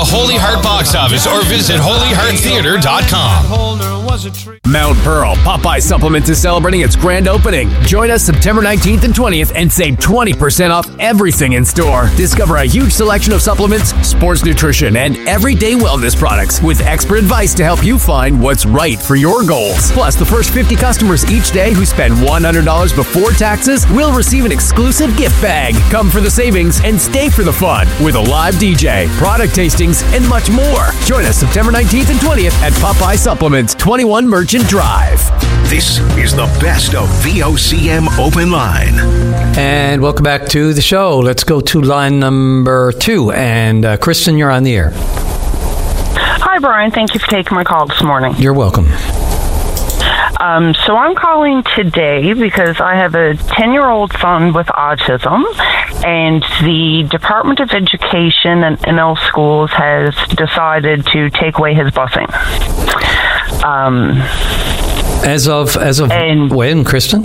Holy Heart box office or visit holyhearttheater.com. Mount Pearl Popeye Supplements is celebrating its grand opening. Join us September 19th and 20th and save 20% off everything in store. Discover a huge selection of supplements, sports nutrition, and everyday wellness products with expert advice to help you find what's right for your goals. Plus, the first 50 customers each day who spend $100 before taxes will receive an exclusive gift bag. Come for the savings and stay for the fun with a live DJ, product tastings, and much more. Join us September 19th and 20th at Popeye Supplements, 21 Merchant Drive. This is the best of VOCM Open Line. And welcome back to the show. Let's go to line number 2. And Kristen, you're on the air. Hi, Brian. Thank you for taking my call this morning. You're welcome. So I'm calling today because I have a 10-year-old son with autism, and the Department of Education and NL Schools has decided to take away his busing. As of when, Kristen?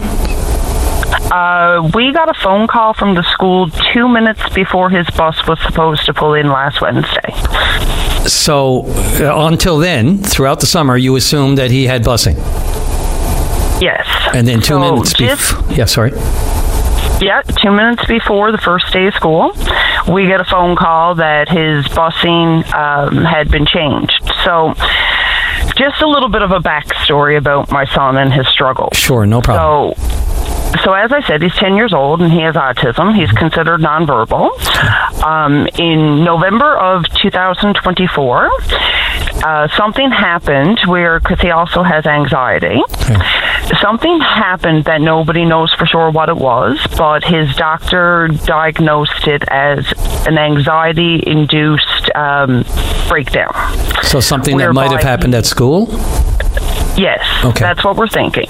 We got a phone call from the school 2 minutes before his bus was supposed to pull in last Wednesday. So until then, throughout the summer, you assumed that he had busing? Yes. And then 2 minutes before... Yeah, sorry. Yeah, 2 minutes before the first day of school, we get a phone call that his busing had been changed. So just a little bit of a backstory about my son and his struggle. Sure, no problem. So as I said, he's 10 years old and he has autism. He's considered nonverbal. In November of 2024, something happened because he also has anxiety. Okay. Something happened that nobody knows for sure what it was, but his doctor diagnosed it as an anxiety-induced breakdown. So something that might have happened at school? Yes, okay. That's what we're thinking.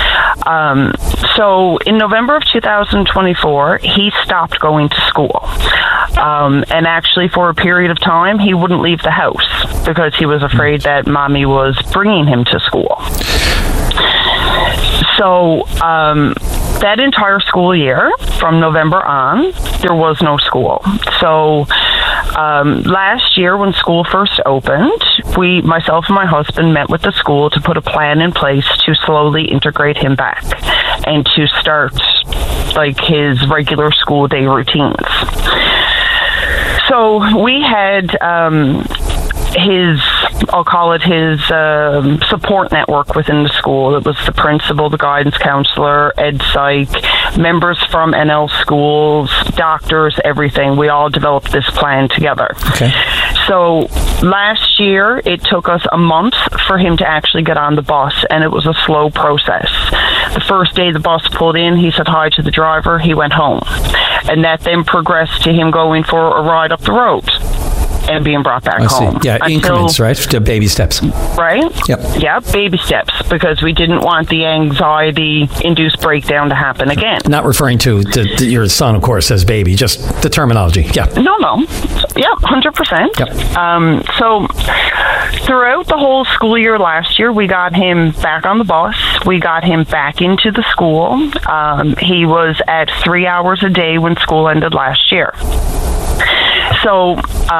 So in November of 2024, he stopped going to school. And actually for a period of time, he wouldn't leave the house because he was afraid that mommy was bringing him to school. So that entire school year, from November on, there was no school. So last year when school first opened, myself and my husband met with the school to put a plan in place to slowly integrate him back and to start like his regular school day routines. So we had I'll call it his support network within the school. It was the principal, the guidance counselor, Ed Psych, members from NL Schools, doctors, everything. We all developed this plan together. Okay. So last year, it took us a month for him to actually get on the bus, and it was a slow process. The first day the bus pulled in, he said hi to the driver, he went home. And that then progressed to him going for a ride up the road and being brought back home. Yeah, increments, right? To baby steps. Right? Yep. Yeah, baby steps, because we didn't want the anxiety-induced breakdown to happen again. Not referring to your son, of course, as baby, just the terminology. Yeah. No. Yeah, 100%. Yep. So throughout the whole school year last year, we got him back on the bus. We got him back into the school. He was at 3 hours a day when school ended last year. So,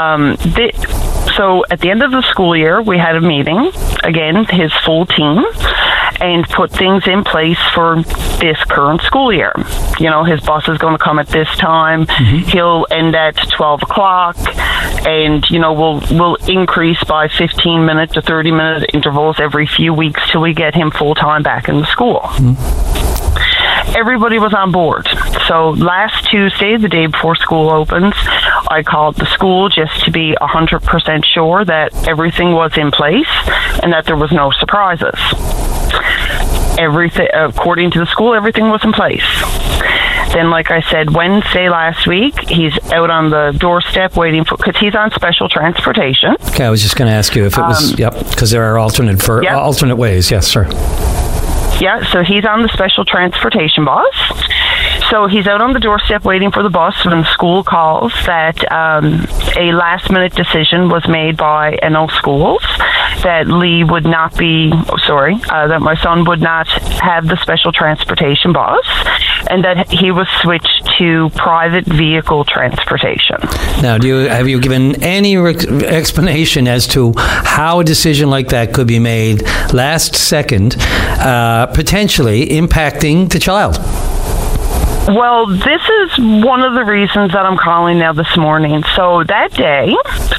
so at the end of the school year, we had a meeting, again, his full team, and put things in place for this current school year. You know, his bus is going to come at this time. Mm-hmm. He'll end at 12 o'clock, and, you know, we'll increase by 15-minute to 30-minute intervals every few weeks till we get him full-time back in the school. Mm-hmm. Everybody was on board. So last Tuesday, the day before school opens, I called the school just to be 100% sure that everything was in place and that there was no surprises. Everything, according to the school, everything was in place. Then, like I said, Wednesday last week, he's out on the doorstep waiting for, because he's on special transportation. Okay, I was just going to ask you if it was, because there are alternate ways. Yes, sir. Yeah, so he's on the special transportation bus. So he's out on the doorstep waiting for the bus when the school calls that a last-minute decision was made by NL Schools that that my son would not have the special transportation bus, and that he was switched to private vehicle transportation. Now, have you given any explanation as to how a decision like that could be made last second, potentially impacting the child? Well, this is one of the reasons that I'm calling now this morning. So that day,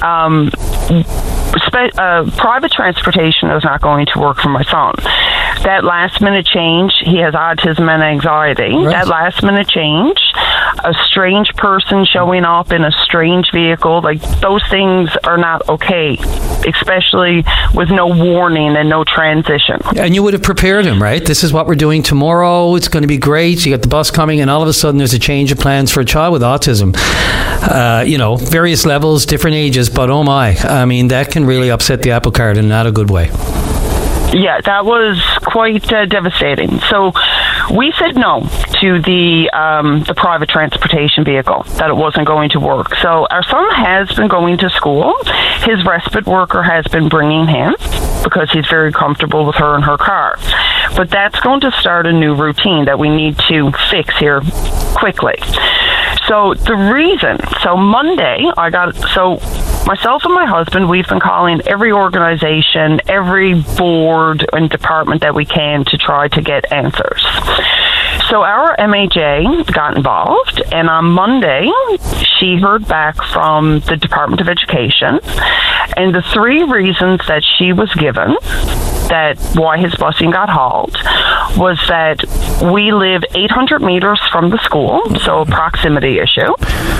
private transportation is not going to work for my son. That last minute change, he has autism and anxiety. Right. That last minute change, a strange person showing up in a strange vehicle, like those things are not okay, especially with no warning and no transition. And you would have prepared him, right? This is what we're doing tomorrow. It's going to be great. You got the bus coming, and all of a sudden there's a change of plans for a child with autism. Various levels, different ages, but oh my, I mean, that can really upset the apple cart in not a good way. Yeah, that was quite devastating. So we said no to the private transportation vehicle, that it wasn't going to work. So our son has been going to school. His respite worker has been bringing him because he's very comfortable with her in her car. But that's going to start a new routine that we need to fix here quickly. So Monday, myself and my husband, we've been calling every organization, every board and department that we can to try to get answers. So our MHA got involved, and on Monday, she heard back from the Department of Education, and the 3 reasons that she was given that why his busing got hauled was that we live 800 meters from the school, so a proximity issue,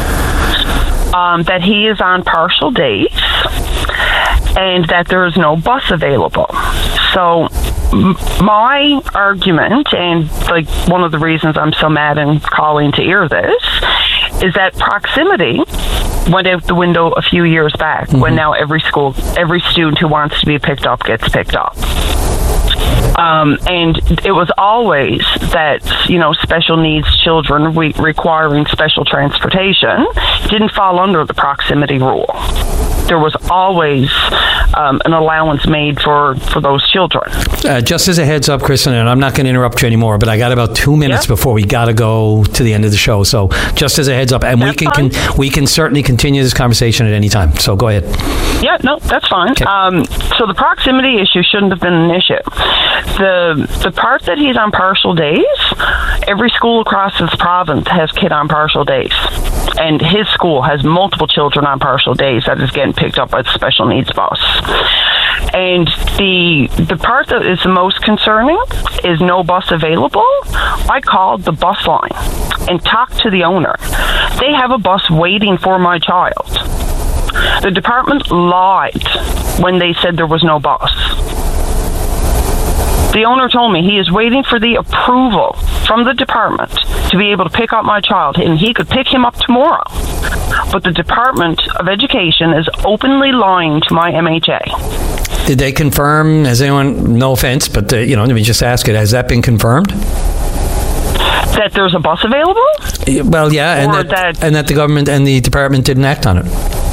that he is on partial days, and that there is no bus available. So my argument, and like one of the reasons I'm so mad and calling to air this, is that proximity went out the window a few years back, when now every student who wants to be picked up gets picked up. And it was always that, special needs children requiring special transportation didn't fall under the proximity rule. There was always an allowance made for those children. Just as a heads up, Kristen, and I'm not going to interrupt you anymore, but I got about 2 minutes before we got to go to the end of the show. So just as a heads up, and we can certainly continue this conversation at any time. So go ahead. Yeah, no, that's fine. Okay. So the proximity issue shouldn't have been an issue. The part that he's on partial days, every school across this province has kid on partial days. And his school has multiple children on partial days that is getting picked up by the special needs bus. And the part that is the most concerning is no bus available. I called the bus line and talked to the owner. They have a bus waiting for my child. The department lied when they said there was no bus. The owner told me he is waiting for the approval from the department to be able to pick up my child, and he could pick him up tomorrow. But the Department of Education is openly lying to my MHA. Did they confirm, has anyone, no offense, but let me just ask it, has that been confirmed? That there's a bus available? Well, yeah, and that the government and the department didn't act on it.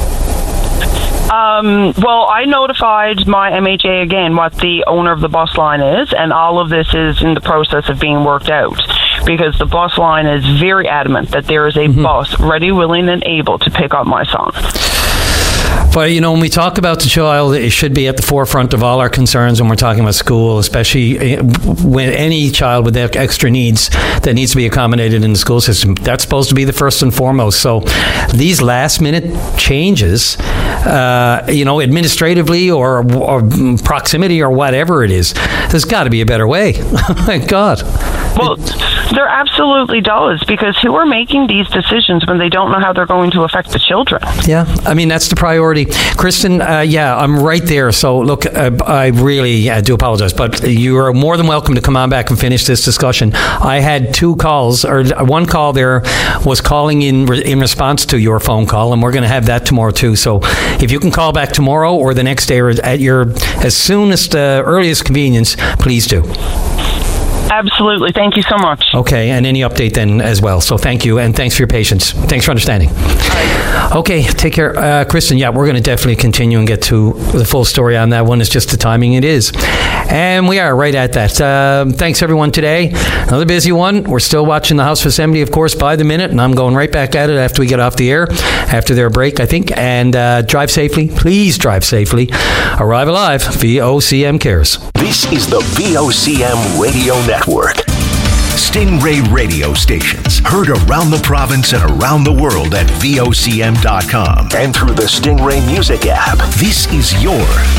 Well, I notified my MHA again what the owner of the bus line is, and all of this is in the process of being worked out, because the bus line is very adamant that there is a bus ready, willing, and able to pick up my son. But, when we talk about the child, it should be at the forefront of all our concerns when we're talking about school, especially when any child with extra needs that needs to be accommodated in the school system. That's supposed to be the first and foremost. So these last-minute changes, administratively or proximity or whatever it is, there's got to be a better way. Thank God. Well, there absolutely does, because who are making these decisions when they don't know how they're going to affect the children? Yeah, I mean, that's the priority. Kristen, I'm right there. So, look, I really do apologize, but you are more than welcome to come on back and finish this discussion. I had 2 calls, or one call there was calling in response to your phone call, and we're going to have that tomorrow too. So if you can call back tomorrow or the next day or at your as soonest, earliest convenience, please do. Absolutely. Thank you so much. Okay, and any update then as well. So thank you, and thanks for your patience. Thanks for understanding. Okay, take care. Kristen, yeah, we're going to definitely continue and get to the full story on that one. It's just the timing it is. And we are right at that. Thanks, everyone, today. Another busy one. We're still watching the House of Assembly, of course, by the minute, and I'm going right back at it after we get off the air, after their break, I think. And drive safely. Please drive safely. Arrive Alive. VOCM cares. This is the VOCM Radio Network. Stingray radio stations heard around the province and around the world at VOCM.com and through the Stingray Music app. This is your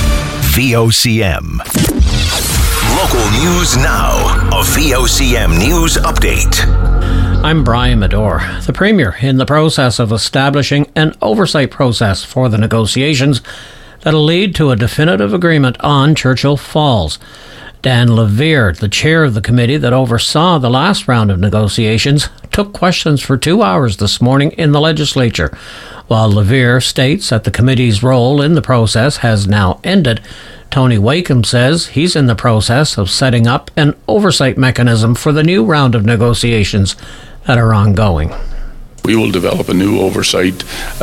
VOCM. Local news now. A VOCM news update. I'm Brian Medore. The Premier in the process of establishing an oversight process for the negotiations that'll lead to a definitive agreement on Churchill Falls. Dan Levere, the chair of the committee that oversaw the last round of negotiations, took questions for 2 hours this morning in the legislature. While Levere states that the committee's role in the process has now ended, Tony Wakeham says he's in the process of setting up an oversight mechanism for the new round of negotiations that are ongoing. We will develop a new oversight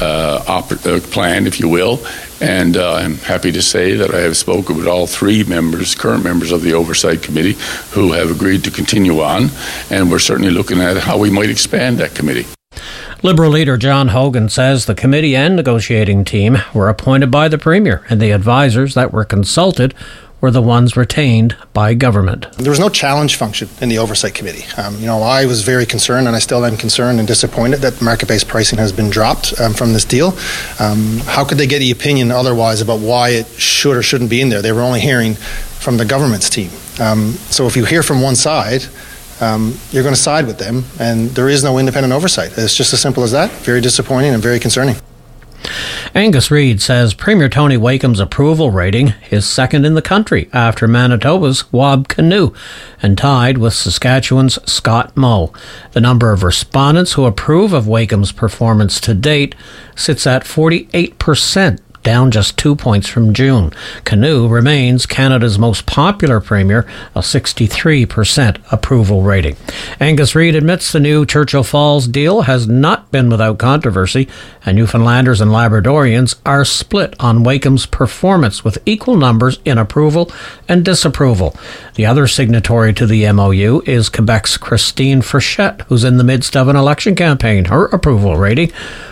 plan, if you will, and I'm happy to say that I have spoken with all three current members of the Oversight Committee, who have agreed to continue on, and we're certainly looking at how we might expand that committee. Liberal leader John Hogan says the committee and negotiating team were appointed by the Premier, and the advisors that were consulted were the ones retained by government. There was no challenge function in the Oversight Committee. I was very concerned, and I still am concerned and disappointed that market-based pricing has been dropped from this deal. How could they get the opinion otherwise about why it should or shouldn't be in there? They were only hearing from the government's team. So if you hear from one side, you're going to side with them, and there is no independent oversight. It's just as simple as that. Very disappointing and very concerning. Angus Reid says Premier Tony Wakeham's approval rating is second in the country after Manitoba's Wab Kinew and tied with Saskatchewan's Scott Moe. The number of respondents who approve of Wakeham's performance to date sits at 48%. Down just 2 points from June. Kinew remains Canada's most popular premier, a 63% approval rating. Angus Reid admits the new Churchill Falls deal has not been without controversy, and Newfoundlanders and Labradorians are split on Wakeham's performance with equal numbers in approval and disapproval. The other signatory to the MOU is Quebec's Christine Frechette, who's in the midst of an election campaign. Her approval rating